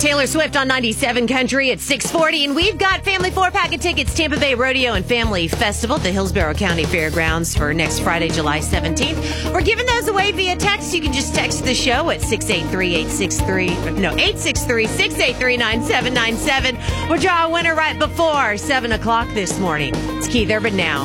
Taylor Swift on 97 Country at 6:40, and we've got family 4-pack of tickets, Tampa Bay Rodeo and Family Festival at the Hillsborough County Fairgrounds for next Friday, July 17th. We're giving those away via text. You can just text the show at 863-683-9797. We'll draw a winner right before 7 o'clock this morning. It's Keith Urban now.